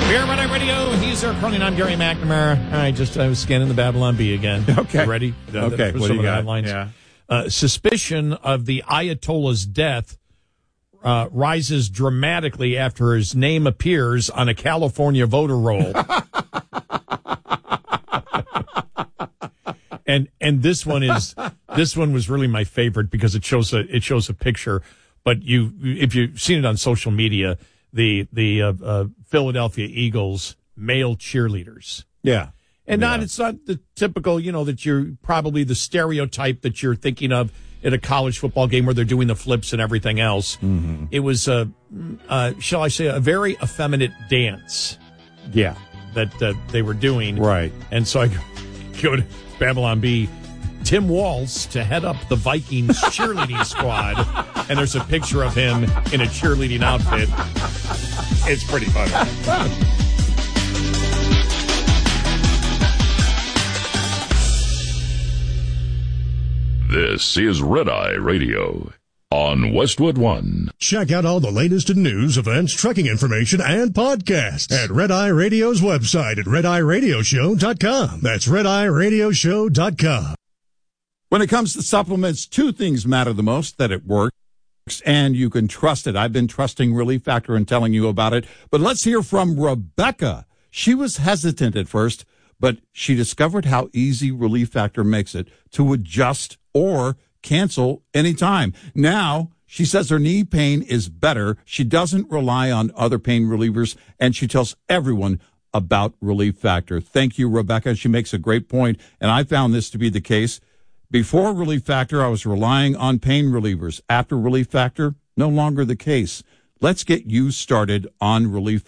Here, Red Eye Radio. He's our Cronin. I'm Gary McNamara. I was scanning the Babylon Bee again. Okay. You ready? Okay. For what some do you of the got? headlines. Yeah. Suspicion of the Ayatollah's death rises dramatically after his name appears on a California voter roll. And this one was really my favorite because it shows a picture. But if you've seen it on social media, the Philadelphia Eagles male cheerleaders. Yeah. And it's not the typical, that you're probably the stereotype that you're thinking of at a college football game where they're doing the flips and everything else. Mm-hmm. It was shall I say, a very effeminate dance. Yeah. That they were doing. Right. And so I go to Babylon Bee, Tim Walz to head up the Vikings cheerleading squad, and there's a picture of him in a cheerleading outfit. It's pretty funny. This is Red Eye Radio on Westwood One. Check out all the latest in news, events, trekking information, and podcasts at Red Eye Radio's website at RedEyeRadioshow.com. That's RedEyeRadioshow.com. When it comes to supplements, two things matter the most: that it works and you can trust it. I've been trusting Relief Factor and telling you about it. But let's hear from Rebecca. She was hesitant at first, but she discovered how easy Relief Factor makes it to adjust or cancel anytime. Now, she says her knee pain is better. She doesn't rely on other pain relievers, and she tells everyone about Relief Factor. Thank you, Rebecca. She makes a great point, and I found this to be the case. Before Relief Factor, I was relying on pain relievers. After Relief Factor, no longer the case. Let's get you started on Relief